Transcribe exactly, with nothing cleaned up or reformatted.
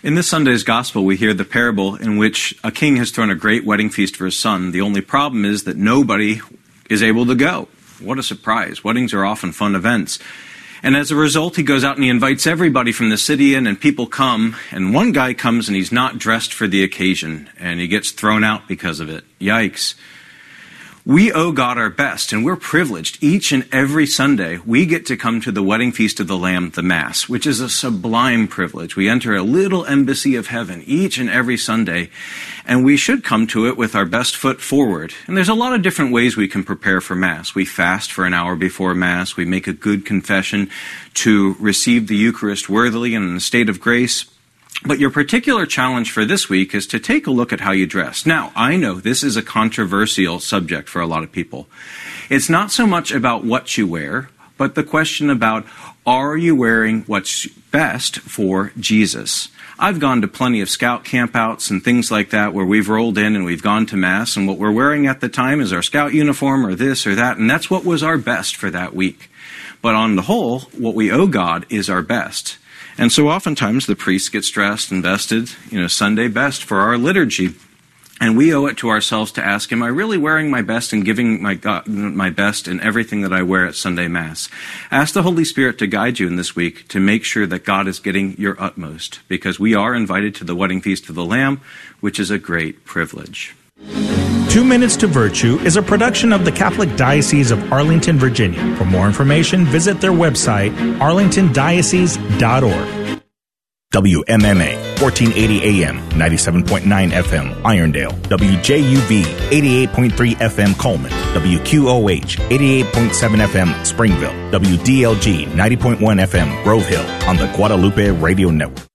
In this Sunday's Gospel, we hear the parable in which a king has thrown a great wedding feast for his son. The only problem is that nobody is able to go. What a surprise. Weddings are often fun events. And as a result, he goes out and he invites everybody from the city in, and people come. And one guy comes and he's not dressed for the occasion, and he gets thrown out because of it. Yikes. We owe God our best, and we're privileged. Each and every Sunday, we get to come to the wedding feast of the Lamb, the Mass, which is a sublime privilege. We enter a little embassy of heaven each and every Sunday, and we should come to it with our best foot forward. And there's a lot of different ways we can prepare for Mass. We fast for an hour before Mass. We make a good confession to receive the Eucharist worthily and in a state of grace. But your particular challenge for this week is to take a look at how you dress. Now, I know this is a controversial subject for a lot of people. It's not so much about what you wear, but the question about, are you wearing what's best for Jesus? I've gone to plenty of scout campouts and things like that where we've rolled in and we've gone to Mass, and what we're wearing at the time is our scout uniform or this or that, and that's what was our best for that week. But on the whole, what we owe God is our best. And so oftentimes the priest gets dressed and vested, you know, Sunday best for our liturgy. And we owe it to ourselves to ask, am I really wearing my best and giving my God, my best in everything that I wear at Sunday Mass? Ask the Holy Spirit to guide you in this week to make sure that God is getting your utmost, because we are invited to the wedding feast of the Lamb, which is a great privilege. Two Minutes to Virtue is a production of the Catholic Diocese of Arlington, Virginia. For more information, visit their website, arlington diocese dot org. W M M A, fourteen eighty A M, ninety-seven point nine F M, Irondale. W J U V, eighty-eight point three F M, Coleman. W Q O H, eighty-eight point seven F M, Springville. W D L G, ninety point one F M, Grove Hill, on the Guadalupe Radio Network.